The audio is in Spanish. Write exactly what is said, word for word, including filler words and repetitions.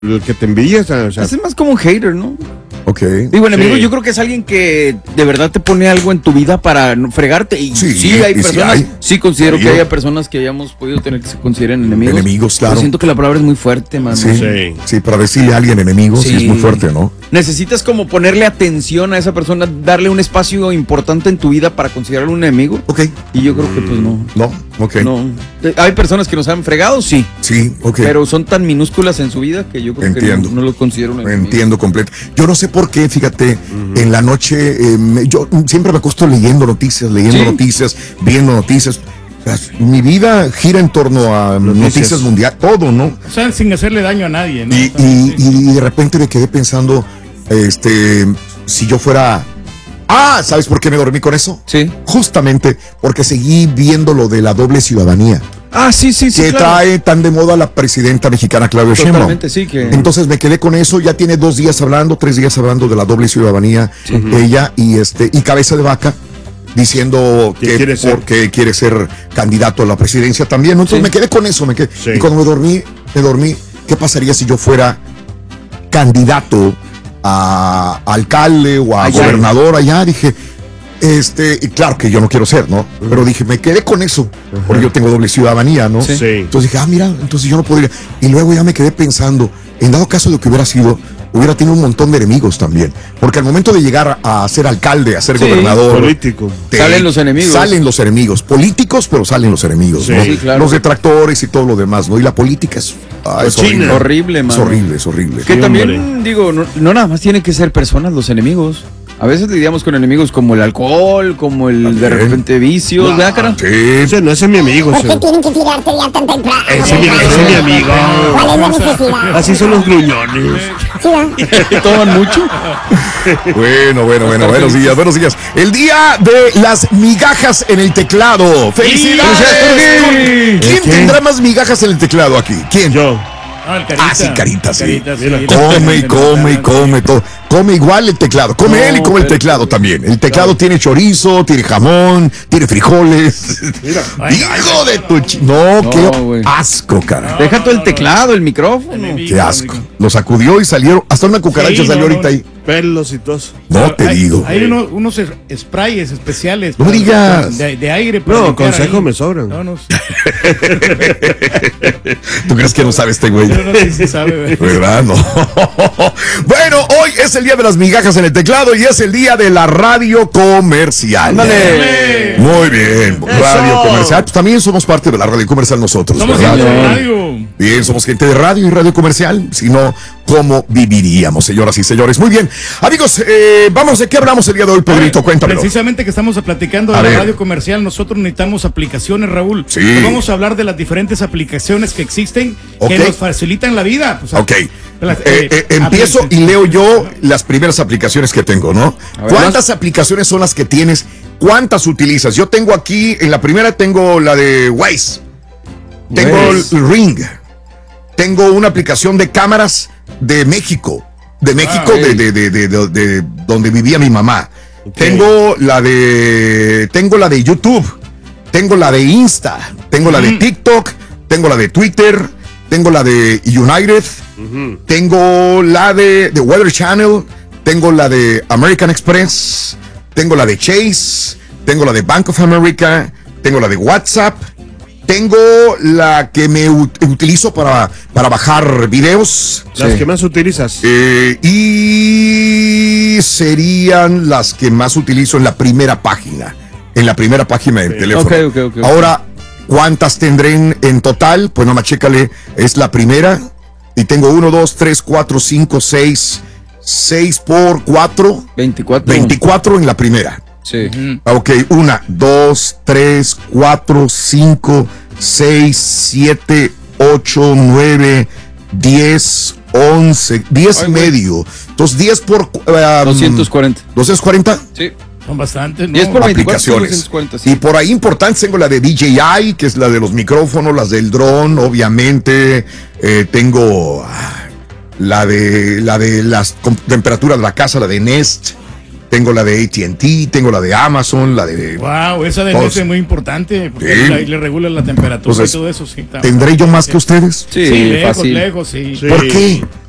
el que te envías. O sea. Es más como un hater, ¿no? Ok. Digo, enemigo, Sí. yo creo que es alguien que de verdad te pone algo en tu vida para no fregarte. Y sí, Sí, hay y sí personas, hay. sí considero Hay. que haya personas que hayamos podido tener que se consideren enemigos. Enemigos, claro. Yo siento que la palabra es muy fuerte, mano. Sí, Sí. sí, para decirle a alguien enemigo, sí, Sí. es muy fuerte, ¿no? Necesitas como ponerle atención a esa persona, darle un espacio importante en tu vida para considerarlo un enemigo. Ok. Y yo creo que pues no. No, ok. No. Eh, Hay personas que nos han fregado, sí. Sí, ok. Pero son tan minúsculas en su vida que yo creo Entiendo. que no, no lo considero un enemigo. Entiendo completo. Yo no sé por qué, fíjate, en la noche, eh, me- yo siempre me acuesto leyendo noticias, leyendo Sí. noticias, viendo noticias. O sea, mi vida gira en torno a noticias, Noticias. mundiales, todo, ¿no? O sea, sin hacerle daño a nadie, ¿no? Y, O sea, y- sí. y de repente me quedé pensando, este, si yo fuera... Ah, ¿sabes por qué me dormí con eso? Sí. Justamente porque seguí viendo lo de la doble ciudadanía, Ah, sí, sí, sí. que claro. trae tan de moda la presidenta mexicana Claudia Sheinbaum. Totalmente, sí. Que... Entonces me quedé con eso, ya tiene dos días hablando, tres días hablando de la doble ciudadanía, ella y este y Cabeza de Vaca diciendo ¿Qué que quiere ser? porque quiere ser candidato a la presidencia también, ¿no? Entonces Sí. me quedé con eso, me quedé. Sí. Y cuando me dormí, me dormí, ¿qué pasaría si yo fuera candidato a alcalde o a Allá. gobernador allá? Dije, este, y claro que yo no quiero ser, ¿no? Pero dije, me quedé con eso, porque yo tengo doble ciudadanía, ¿no? Sí. Sí. Entonces dije, ah, mira, entonces yo no podría. Y luego ya me quedé pensando, en dado caso de que hubiera sido, hubiera tenido un montón de enemigos también. Porque al momento de llegar a ser alcalde, a ser Sí, gobernador. político. te- Salen los enemigos. Salen los enemigos. Políticos, pero salen los enemigos, Sí. ¿no? Sí, claro. Los detractores y todo lo demás, ¿no? Y la política es, ah, es Cochina. horrible. Horrible, Es mano. horrible, es horrible. Que Sí, también, hombre. digo, no, no nada más tienen que ser personas los enemigos. A veces lidiamos con enemigos como el alcohol, como el de También. repente vicios, ¿verdad, cara? Sí. Ese no, ese es mi amigo. ¿Por qué Ese, tienen que tirarte ya tan temprano? ese es mi, ese es mi amigo. ¿Cuál es la necesidad? Así son los gruñones. Sí, ¿va? ¿Toman mucho? Bueno, bueno, bueno, buenos días, buenos días. El día de las migajas en el teclado. ¡Felicidades! ¡Felicidades! ¿Quién ¿Qué? tendrá más migajas en el teclado aquí? ¿Quién? Yo. No, el Carita. Ah, sí, Carita, sí. Carita, sí. Come y come y come todo. Come igual el teclado. Come No, él y come el pero- teclado también. El teclado tiene chorizo, tiene jamón, tiene frijoles. Mira. Hijo de tu chi... No, No, qué güey. asco, cara. Deja no, todo el no, teclado, el micrófono. Enemigo. Qué asco. Lo sacudió y salieron. Hasta una cucaracha Sí, salió no, no, ahorita ahí. Pelos y todo. No te hay, digo. Hay uno- unos es- sprays especiales. No para- digas. De, de aire. para No, limpiar consejos ahí. me sobran. No, no. ¿Tú crees que no sabe este güey? No, no, sí, sí sabe, güey. ¿Verdad? No. Bueno, hoy es el día de las migajas en el teclado y es el día de la radio comercial. Ándale. Muy bien, radio Eso. comercial. Pues también somos parte de la radio comercial nosotros, Somos ¿verdad? gente de Señor. radio. Bien, somos gente de radio y radio comercial. Si no, ¿cómo viviríamos, señoras y señores? Muy bien. Amigos, eh, vamos, ¿de qué hablamos el día de hoy, Pedrito? Cuéntamelo. Precisamente que estamos platicando de A la ver. radio comercial, nosotros necesitamos aplicaciones, Raúl. Sí. Pues vamos a hablar de las diferentes aplicaciones que existen Ok. que nos facilitan la vida. Pues, Ok. las, Eh, eh, eh, empiezo y aplicaciones. leo yo las primeras aplicaciones que tengo, ¿no? A ver. ¿Cuántas aplicaciones son las que tienes? ¿Cuántas utilizas? Yo tengo aquí, en la primera tengo la de Waze. Tengo Waze. el Ring. Tengo una aplicación de cámaras de México. De México, Ah, de, ok. de, de, de, de- de donde vivía mi mamá. Tengo la de. Tengo la de YouTube. Tengo la de Insta. Tengo la de TikTok. Tengo la de Twitter. Tengo la de United. Tengo la de, de Weather Channel. Tengo la de American Express. Tengo la de Chase. Tengo la de Bank of America. Tengo la de WhatsApp. Tengo la que me ut- utilizo para, para bajar videos. Las Sí. que más utilizas. eh, y serían las que más utilizo en la primera página. En la primera página del teléfono. Ok, ok, ok, ok. Ahora, ¿cuántas tendré en, en total? Pues no, chécale. Es la primera. Y tengo uno, dos, tres, cuatro, cinco, seis. seis por cuatro. veinticuatro. veinticuatro en la primera. Sí. Ok, una, dos, tres, cuatro, cinco, seis, siete, ocho, nueve, diez, once, diez y Ay, güey. medio. Entonces, diez por... um, doscientos cuarenta. ¿doscientos cuarenta? Sí. Son bastantes, ¿no? diez por veinticuatro, Aplicaciones. doscientos cuarenta, sí. Y por ahí importantes tengo la de D J I, que es la de los micrófonos, las del dron, obviamente. Eh, tengo ah, la de la de las com- temperaturas de la casa, la de Nest. Tengo la de A T and T, tengo la de Amazon, la de... Wow, esa de Todos. Nest es muy importante porque Sí. ahí le regula la temperatura Entonces, y todo eso. Sí, está- ¿Tendré yo más que ustedes? Sí, Sí, lejos, fácil. lejos, sí. Sí. ¿Por qué?